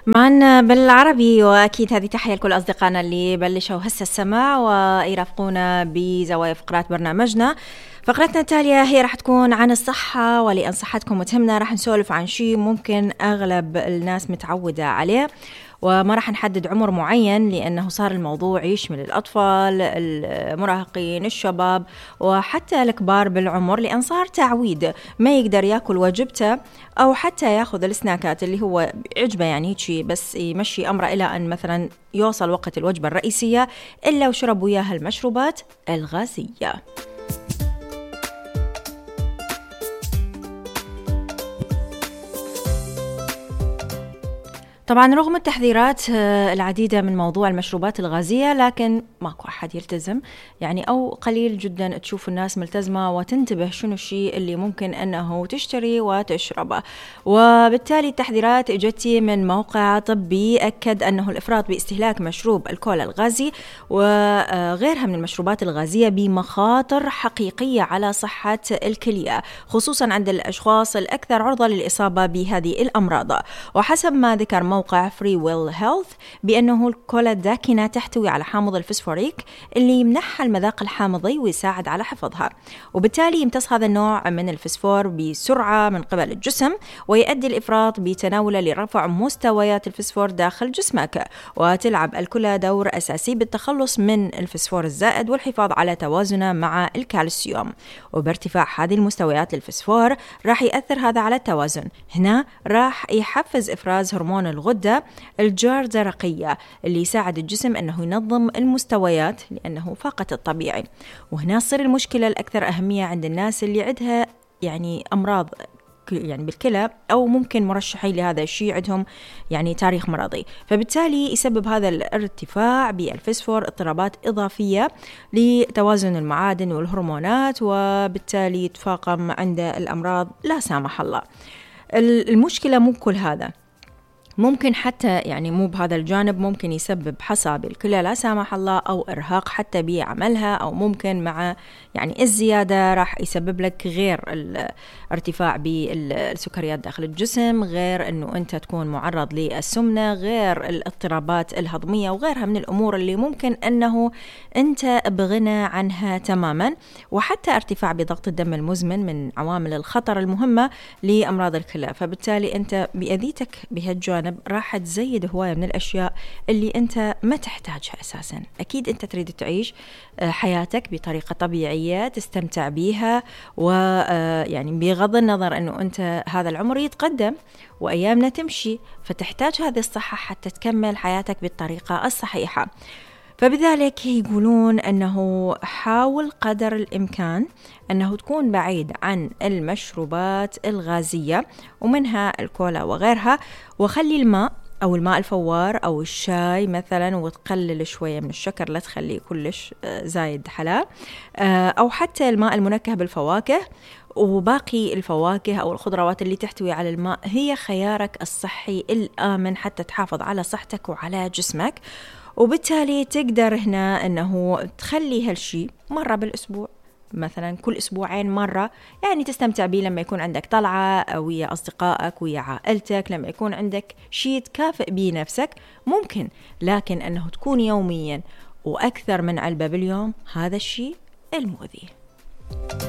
معنا بالعربي، وأكيد هذه تحية لكل أصدقائنا اللي بلشوا هسه السماع ويرافقونا بزوايا فقرات برنامجنا. فقرتنا التالية هي راح تكون عن الصحة، ولأن صحتكم متهمنا راح نسولف عن شيء ممكن أغلب الناس متعودة عليه، وما راح نحدد عمر معين لأنه صار الموضوع يشمل الأطفال، المراهقين، الشباب، وحتى الكبار بالعمر، لأن صار تعويد ما يقدر يأكل وجبته أو حتى يأخذ السناكات اللي هو عجبه، يعني هيك بس يمشي أمره إلى أن مثلا يوصل وقت الوجبة الرئيسية إلا وشرب وياها المشروبات الغازية. طبعا رغم التحذيرات العديدة من موضوع المشروبات الغازية، لكن ماكو أحد يلتزم، يعني أو قليل جدا تشوف الناس ملتزمة وتنتبه شنو الشيء اللي ممكن أنه تشتري وتشربه. وبالتالي التحذيرات اجتي من موقع طبي أكد أنه الإفراط باستهلاك مشروب الكولا الغازي وغيرها من المشروبات الغازية بمخاطر حقيقية على صحة الكلية، خصوصا عند الأشخاص الأكثر عرضة للإصابة بهذه الأمراض. وحسب ما ذكر موقع فري ويل هيلث بأنه الكولا الداكنة تحتوي على حامض الفسفوريك اللي يمنحها المذاق الحامضي ويساعد على حفظها، وبالتالي يمتص هذا النوع من الفسفور بسرعة من قبل الجسم، ويؤدي الإفراط بتناوله لرفع مستويات الفسفور داخل جسمك. وتلعب الكولا دور أساسي بالتخلص من الفسفور الزائد والحفاظ على توازنه مع الكالسيوم، وبارتفاع هذه المستويات للفسفور راح يأثر هذا على التوازن. هنا راح يحفز إفراز هرمون الغدة الجرثومية اللي يساعد الجسم أنه ينظم المستويات لأنه فاقت الطبيعي. وهنا تصير المشكلة الأكثر أهمية عند الناس اللي عندها يعني أمراض يعني بالكلى، أو ممكن مرشحين لهذا الشيء عندهم يعني تاريخ مرضي، فبالتالي يسبب هذا الارتفاع بالفسفور اضطرابات إضافية لتوازن المعادن والهرمونات، وبالتالي يتفاقم عند الأمراض لا سامح الله. المشكلة مو كل هذا، ممكن حتى يعني مو بهذا الجانب، ممكن يسبب حصى بالكلى لا سامح الله، أو إرهاق حتى بعملها، أو ممكن مع يعني الزيادة راح يسبب لك غير الارتفاع بالسكريات داخل الجسم، غير أنه أنت تكون معرض للسمنة، غير الاضطرابات الهضمية وغيرها من الأمور اللي ممكن أنه أنت بغنى عنها تماما. وحتى ارتفاع بضغط الدم المزمن من عوامل الخطر المهمة لأمراض الكلى. فبالتالي أنت بأذيتك بهالجانب راح تزيد هواية من الأشياء اللي أنت ما تحتاجها أساسا. أكيد أنت تريد تعيش حياتك بطريقة طبيعية تستمتع بيها، ويعني بغض النظر أنه أنت هذا العمر يتقدم وأيامنا تمشي، فتحتاج هذه الصحة حتى تكمل حياتك بالطريقة الصحيحة. فبذلك يقولون أنه حاول قدر الإمكان أنه تكون بعيد عن المشروبات الغازية ومنها الكولا وغيرها، وخلي الماء أو الماء الفوار أو الشاي مثلا، وتقلل شوية من الشكر لا تخليه كلش زايد حلا، أو حتى الماء المنكه بالفواكه. وباقي الفواكه أو الخضروات اللي تحتوي على الماء هي خيارك الصحي الآمن حتى تحافظ على صحتك وعلى جسمك. وبالتالي تقدر هنا أنه تخلي هالشي مرة بالأسبوع، مثلا كل أسبوعين مرة، يعني تستمتع بيه لما يكون عندك طلعة ويا أصدقائك ويا عائلتك، لما يكون عندك شيء تكافئ بيه نفسك ممكن. لكن أنه تكون يوميا وأكثر من علبة باليوم، هذا الشيء المؤذي.